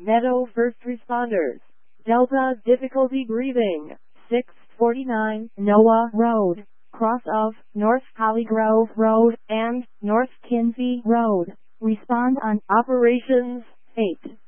Meadow first responders. Delta difficulty breathing. 649 Noah Road, cross of North Hollygrove Road and North Kinsey Road. Respond on operations 8.